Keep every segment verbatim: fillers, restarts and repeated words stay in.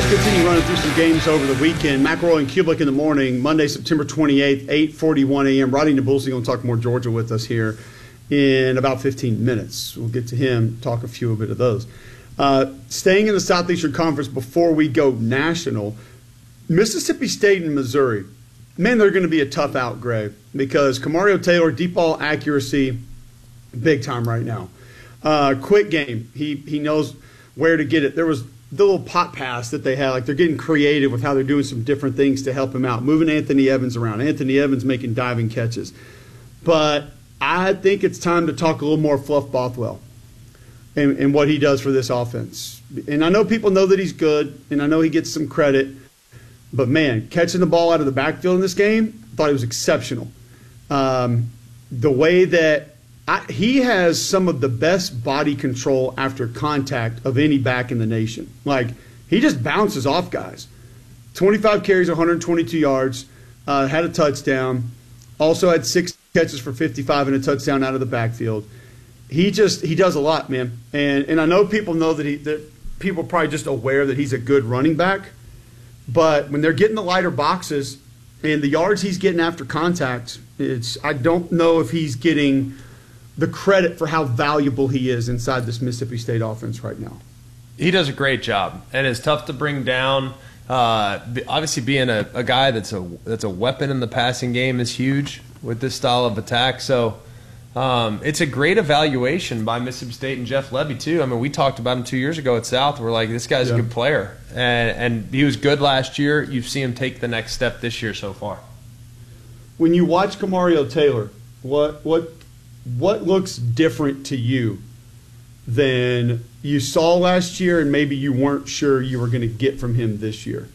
let's continue running through some games over the weekend. McElroy and Kublik in the morning, Monday, September twenty-eighth, eight forty-one a m Roddy Nabulsi going to talk more Georgia with us here in about fifteen minutes. We'll get to him, talk a few a bit of those. Uh, staying in the Southeastern Conference before we go national, Mississippi State and Missouri. Man, they're going to be a tough out, Gray, because Kamario Taylor, deep ball accuracy, big time right now. Uh, quick game. He he knows where to get it. There was the little pot pass that they had. Like, they're getting creative with how they're doing some different things to help him out, moving Anthony Evans around. Anthony Evans making diving catches. But I think it's time to talk a little more Fluff Bothwell and, and what he does for this offense. And I know people know that he's good, and I know he gets some credit. But, man, catching the ball out of the backfield in this game, I thought he was exceptional. Um, the way that I, he has some of the best body control after contact of any back in the nation. Like, he just bounces off guys. twenty-five carries, one hundred twenty-two yards, uh, had a touchdown. Also had six catches for fifty-five and a touchdown out of the backfield. He just he does a lot, man. And and I know people know that he that people are probably just aware that he's a good running back. But when they're getting the lighter boxes and the yards he's getting after contact, it's I don't know if he's getting the credit for how valuable he is inside this Mississippi State offense right now. He does a great job, and it's tough to bring down. Uh, obviously, being a, a guy that's a that's a weapon in the passing game is huge with this style of attack. So um, it's a great evaluation by Mississippi State and Jeff Lebby too. I mean, we talked about him two years ago at South. We're like, this guy's yeah. a good player, and and he was good last year. You've seen him take the next step this year so far. When you watch Kamario Taylor, what what what looks different to you than you saw last year and maybe you weren't sure you were going to get from him this year?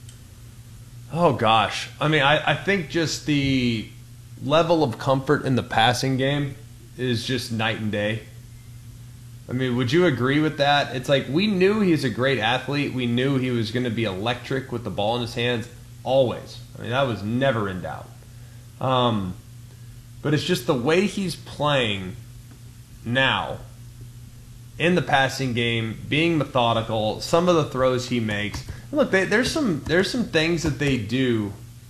Oh, gosh. I mean, I, I think just the level of comfort in the passing game is just night and day. I mean, would you agree with that? It's like we knew he was a great athlete. We knew he was going to be electric with the ball in his hands always. I mean, that was never in doubt. Um, but it's just the way he's playing now in the passing game, being methodical, some of the throws he makes. Look, they, there's some there's some things that they do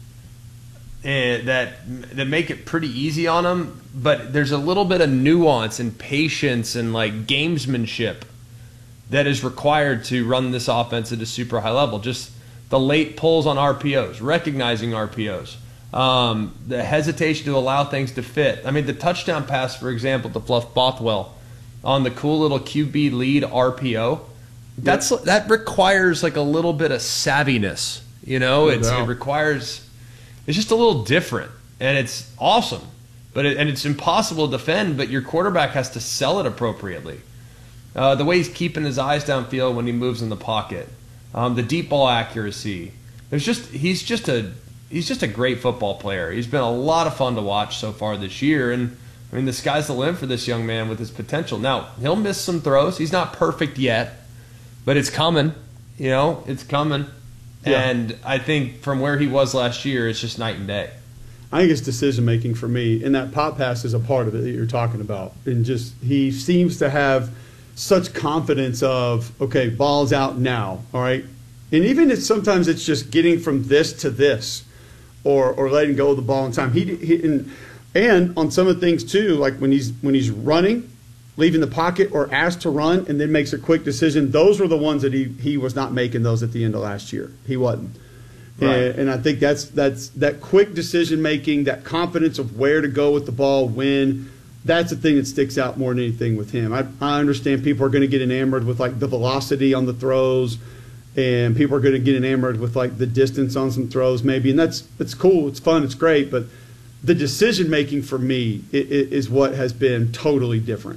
uh, that that make it pretty easy on him, but there's a little bit of nuance and patience and like gamesmanship that is required to run this offense at a super high level. Just the late pulls on R P Os, recognizing R P Os, um, the hesitation to allow things to fit. I mean, the touchdown pass, for example, to Fluff Bothwell on the cool little Q B lead R P O, that's yep. that requires like a little bit of savviness, you know. It's, it requires it's just a little different, and it's awesome, but it, and it's impossible to defend. But your quarterback has to sell it appropriately. Uh, the way he's keeping his eyes downfield when he moves in the pocket, um, the deep ball accuracy. There's just he's just a he's just a great football player. He's been a lot of fun to watch so far this year, and I mean, the sky's the limit for this young man with his potential. Now, he'll miss some throws. He's not perfect yet, but it's coming. You know, it's coming. Yeah. And I think from where he was last year, it's just night and day. I think it's decision-making for me, and that pop pass is a part of it that you're talking about. And just he seems to have such confidence of, okay, ball's out now, all right? And even if sometimes it's just getting from this to this or or letting go of the ball in time. He, he and, And on some of the things too, like when he's when he's running, leaving the pocket or asked to run and then makes a quick decision, those were the ones that he, he was not making those at the end of last year. He wasn't. Right. And, and I think that's that's that quick decision making, that confidence of where to go with the ball, when, that's the thing that sticks out more than anything with him. I, I understand people are going to get enamored with like the velocity on the throws, and people are going to get enamored with like the distance on some throws maybe, and that's that's cool, it's fun, it's great, but the decision-making for me is what has been totally different.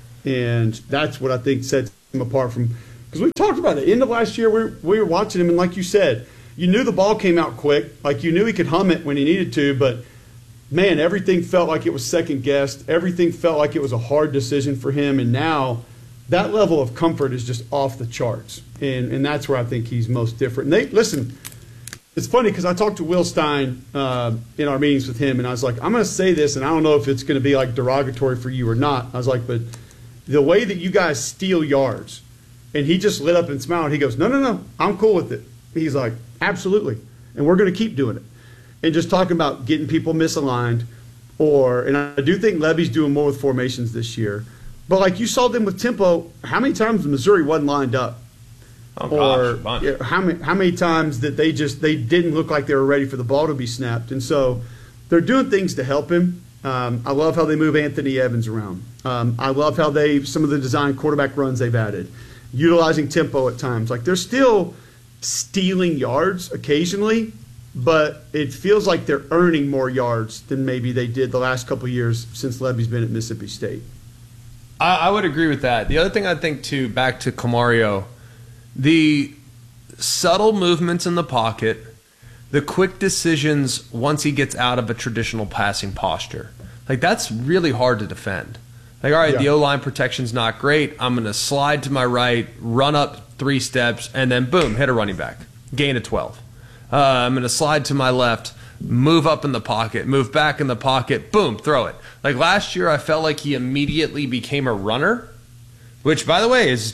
And that's what I think sets him apart from – because we talked about it. End of last year, we were, we were watching him, and like you said, you knew the ball came out quick. Like you knew he could hum it when he needed to, but, man, everything felt like it was second-guessed. Everything felt like it was a hard decision for him. And now that level of comfort is just off the charts. And, and that's where I think he's most different. And they, listen – it's funny because I talked to Will Stein uh, in our meetings with him, and I was like, I'm going to say this, and I don't know if it's going to be like derogatory for you or not. I was like, but the way that you guys steal yards, and he just lit up and smiled. He goes, no, no, no, I'm cool with it. He's like, absolutely. And we're going to keep doing it. And just talking about getting people misaligned or, and I do think Levy's doing more with formations this year. But like you saw them with tempo, how many times Missouri wasn't lined up? Oh, or gosh, you know, how many how many times that they just they didn't look like they were ready for the ball to be snapped, and so they're doing things to help him. Um, I love how they move Anthony Evans around. Um, I love how they some of the design quarterback runs they've added, utilizing tempo at times. Like they're still stealing yards occasionally, but it feels like they're earning more yards than maybe they did the last couple of years since Levy's been at Mississippi State. I, I would agree with that. The other thing I think too, back to Camario. The subtle movements in the pocket, the quick decisions once he gets out of a traditional passing posture. Like, that's really hard to defend. Like, all right, yeah. The O-line protection's not great. I'm going to slide to my right, run up three steps, and then, boom, hit a running back. Gain of twelve. Uh, I'm going to slide to my left, move up in the pocket, move back in the pocket, boom, throw it. Like, last year, I felt like he immediately became a runner, which, by the way, is...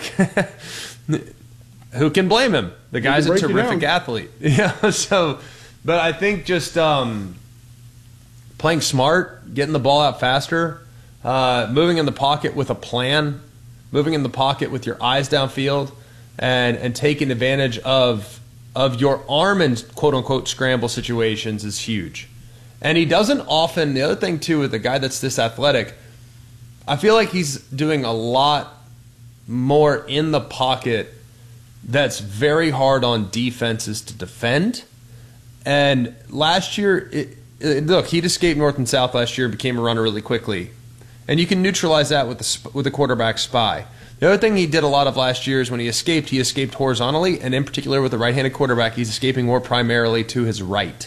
Who can blame him? The guy's a terrific athlete. Yeah. So, but I think just um, playing smart, getting the ball out faster, uh, moving in the pocket with a plan, moving in the pocket with your eyes downfield, and and taking advantage of of your arm in quote unquote scramble situations is huge. And he doesn't often. The other thing too with a guy that's this athletic, I feel like he's doing a lot more in the pocket that's very hard on defenses to defend. And last year, it, it, look, he'd escaped North and South last year and became a runner really quickly. And you can neutralize that with the, with the quarterback spy. The other thing he did a lot of last year is when he escaped, he escaped horizontally, and in particular with the right-handed quarterback, he's escaping more primarily to his right.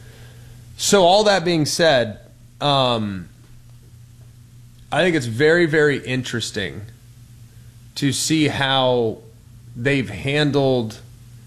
So all that being said, um, I think it's very, very interesting to see how they've handled,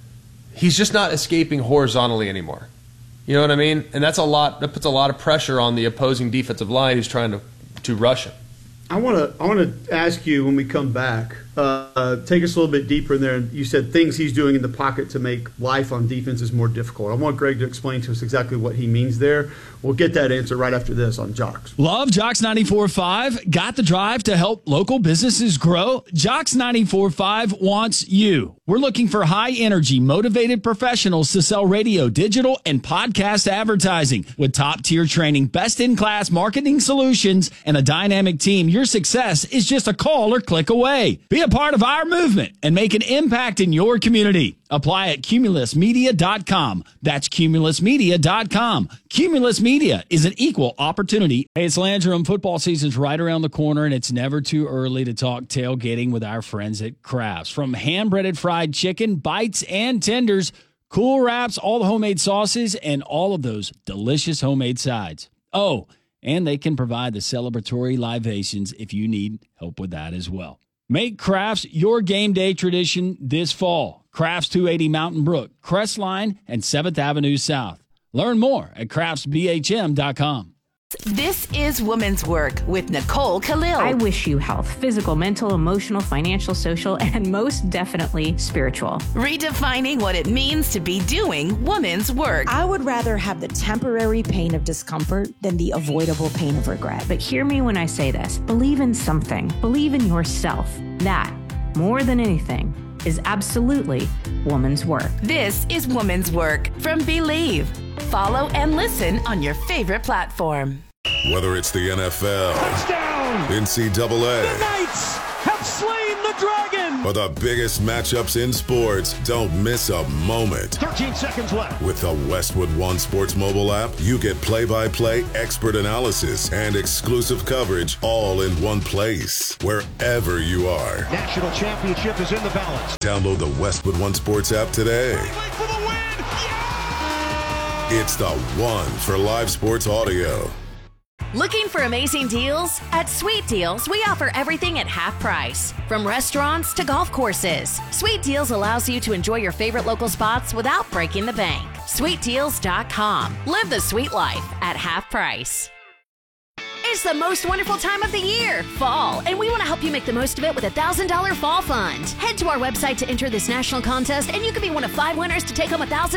he's just not escaping horizontally anymore. You know what I mean? And that's a lot, that puts a lot of pressure on the opposing defensive line who's trying to, to rush him. I want to I want to ask you when we come back, uh, take us a little bit deeper in there. You said things he's doing in the pocket to make life on defenses more difficult. I want Greg to explain to us exactly what he means there. We'll get that answer right after this on Jocks. Love Jocks ninety-four point five. Got the drive to help local businesses grow? Jocks ninety-four point five wants you. We're looking for high-energy, motivated professionals to sell radio, digital, and podcast advertising. With top-tier training, best-in-class marketing solutions, and a dynamic team, your success is just a call or click away. Be a part of our movement and make an impact in your community. Apply at cumulus media dot com. That's cumulus media dot com. Cumulus Media is an equal opportunity. Hey, it's Landrum. Football season's right around the corner, and it's never too early to talk tailgating with our friends at Crafts. From hand-breaded fried chicken, bites, and tenders, cool wraps, all the homemade sauces, and all of those delicious homemade sides. Oh, and they can provide the celebratory libations if you need help with that as well. Make Crafts your game day tradition this fall. Crafts two eighty Mountain Brook, Crestline, and seventh Avenue South. Learn more at crafts b h m dot com. This is Women's Work with Nicole Khalil. I wish you health, physical, mental, emotional, financial, social, and most definitely spiritual. Redefining what it means to be doing women's work. I would rather have the temporary pain of discomfort than the avoidable pain of regret. But hear me when I say this. Believe in something. Believe in yourself. That, more than anything, is absolutely woman's work. This is Woman's Work from Believe. Follow and listen on your favorite platform. Whether it's the N F L, touchdown, N C double A, the Knights have slain the dragon, or the biggest matchups in sports, don't miss a moment. thirteen seconds left. With the Westwood One Sports mobile app, you get play-by-play, expert analysis, and exclusive coverage all in one place, wherever you are. National championship is in the balance. Download the Westwood One Sports app today. For the win. It's the one for live sports audio. Looking for amazing deals? At Sweet Deals, we offer everything at half price. From restaurants to golf courses, Sweet Deals allows you to enjoy your favorite local spots without breaking the bank. sweet deals dot com. Live the sweet life at half price. It's the most wonderful time of the year, fall, and we want to help you make the most of it with a one thousand dollars Fall Fund. Head to our website to enter this national contest, and you could be one of five winners to take home one thousand